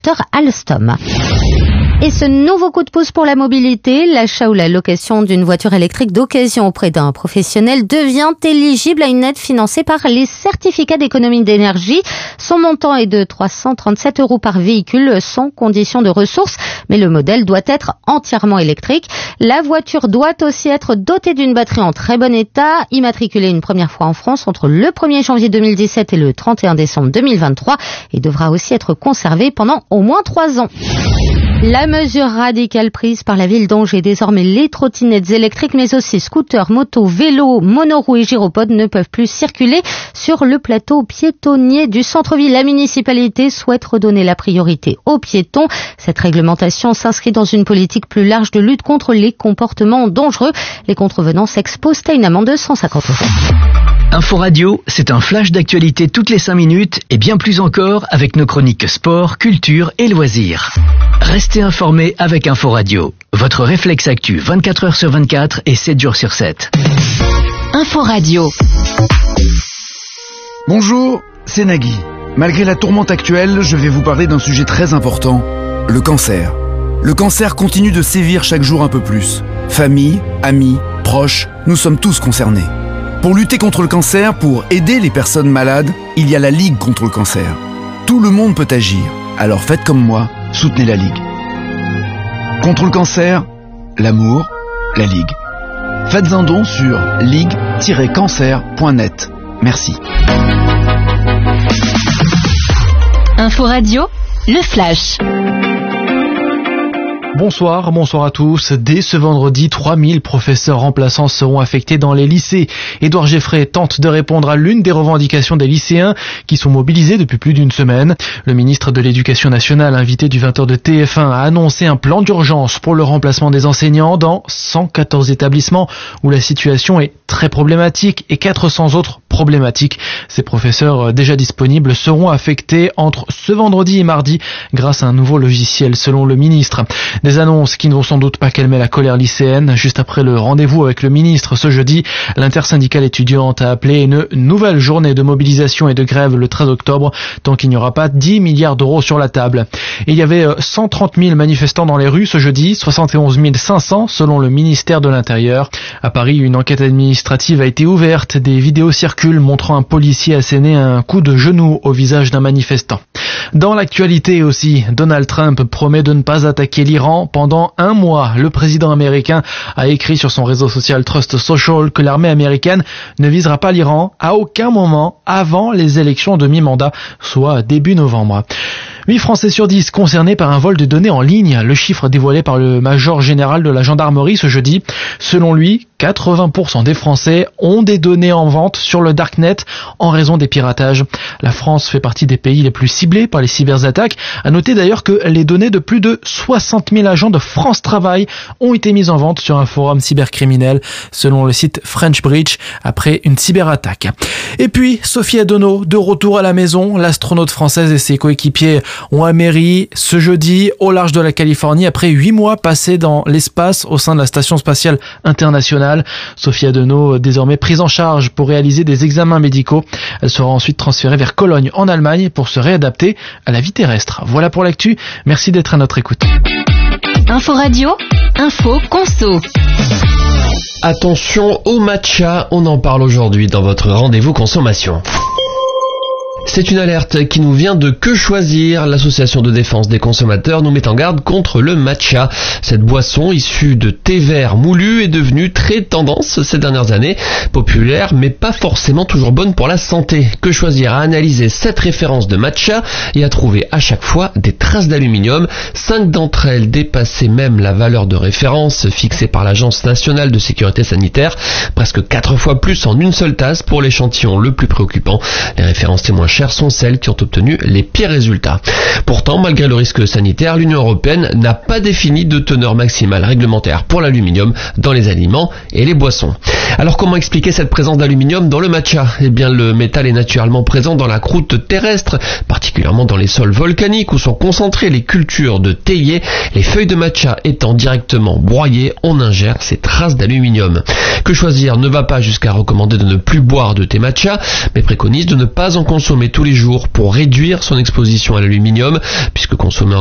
Alstom. Et ce nouveau coup de pouce pour la mobilité, l'achat ou la location d'une voiture électrique d'occasion auprès d'un professionnel devient éligible à une aide financée par les certificats d'économie d'énergie. Son montant est de 337 € par véhicule sans condition de ressources, mais le modèle doit être entièrement électrique. La voiture doit aussi être dotée d'une batterie en très bon état, immatriculée une première fois en France entre le 1er janvier 2017 et le 31 décembre 2023 et devra aussi être conservée pendant au moins 3 ans. La mesure radicale prise par la ville d'Angers, désormais les trottinettes électriques, mais aussi scooters, motos, vélos, monoroues et gyropodes ne peuvent plus circuler sur le plateau piétonnier du centre-ville. La municipalité souhaite redonner la priorité aux piétons. Cette réglementation s'inscrit dans une politique plus large de lutte contre les comportements dangereux. Les contrevenants s'exposent à une amende de 150 €. Info Radio, c'est un flash d'actualité toutes les 5 minutes et bien plus encore avec nos chroniques sport, culture et loisirs. Restez informés avec Info Radio. Votre réflexe actu 24 h sur 24 et 7 jours sur 7. Info Radio. Bonjour, c'est Nagui. Malgré la tourmente actuelle, je vais vous parler d'un sujet très important, le cancer. Le cancer continue de sévir chaque jour un peu plus. Famille, amis, proches, nous sommes tous concernés. Pour lutter contre le cancer, pour aider les personnes malades, il y a la Ligue contre le cancer. Tout le monde peut agir, alors faites comme moi, soutenez la Ligue. Contre le cancer, l'amour, la Ligue. Faites un don sur ligue-cancer.net. Merci. Info Radio, le flash. Bonsoir à tous. Dès ce vendredi, 3000 professeurs remplaçants seront affectés dans les lycées. Édouard Geffray tente de répondre à l'une des revendications des lycéens qui sont mobilisés depuis plus d'une semaine. Le ministre de l'Éducation nationale, invité du 20h de TF1, a annoncé un plan d'urgence pour le remplacement des enseignants dans 114 établissements où la situation est très problématique et 400 autres problématiques. Ces professeurs déjà disponibles seront affectés entre ce vendredi et mardi grâce à un nouveau logiciel selon le ministre. Des annonces qui ne vont sans doute pas calmer la colère lycéenne. Juste après le rendez-vous avec le ministre ce jeudi, l'intersyndicale étudiante a appelé une nouvelle journée de mobilisation et de grève le 13 octobre tant qu'il n'y aura pas 10 milliards d'euros sur la table. Et il y avait 130 000 manifestants dans les rues ce jeudi, 71 500 selon le ministère de l'Intérieur. À Paris, une enquête administrative a été ouverte. Des vidéos circulent montrant un policier asséner un coup de genou au visage d'un manifestant. Dans l'actualité aussi, Donald Trump promet de ne pas attaquer l'Iran pendant 1 mois. Le président américain a écrit sur son réseau social Trust Social que l'armée américaine ne visera pas l'Iran à aucun moment avant les élections de mi-mandat, soit début novembre. 8 Français sur 10 concernés par un vol de données en ligne, le chiffre dévoilé par le major général de la gendarmerie ce jeudi. Selon lui, 80% des Français ont des données en vente sur le Darknet en raison des piratages. La France fait partie des pays les plus ciblés par les cyberattaques. À noter d'ailleurs que les données de plus de 60 000 agents de France Travail ont été mises en vente sur un forum cybercriminel selon le site French Breach après une cyberattaque. Et puis, Sophie Adono, de retour à la maison, l'astronaute française et ses coéquipiers ont améri ce jeudi au large de la Californie après 8 mois passés dans l'espace au sein de la Station spatiale internationale. Sophie Adono, désormais prise en charge pour réaliser des examens médicaux. Elle sera ensuite transférée vers Cologne en Allemagne pour se réadapter à la vie terrestre. Voilà pour l'actu. Merci d'être à notre écoute. Info Radio, info conso. Attention au matcha, on en parle aujourd'hui dans votre rendez-vous consommation. C'est une alerte qui nous vient de Que Choisir. L'association de défense des consommateurs nous met en garde contre le matcha. Cette boisson issue de thé vert moulu est devenue très tendance ces dernières années. Populaire mais pas forcément toujours bonne pour la santé. Que Choisir a analysé 7 références de matcha et a trouvé à chaque fois des traces d'aluminium. 5 d'entre elles dépassaient même la valeur de référence fixée par l'Agence nationale de sécurité sanitaire. Presque 4 fois plus en une seule tasse pour l'échantillon le plus préoccupant. Les références les moins chères sont celles qui ont obtenu les pires résultats. Pourtant, malgré le risque sanitaire, l'Union européenne n'a pas défini de teneur maximale réglementaire pour l'aluminium dans les aliments et les boissons. Alors comment expliquer cette présence d'aluminium dans le matcha ? Eh bien, le métal est naturellement présent dans la croûte terrestre, particulièrement dans les sols volcaniques où sont concentrées les cultures de théiers. Les feuilles de matcha étant directement broyées, on ingère ces traces d'aluminium. Que Choisir ne va pas jusqu'à recommander de ne plus boire de thé matcha, mais préconise de ne pas en consommer consommer tous les jours pour réduire son exposition à l'aluminium, puisque consommer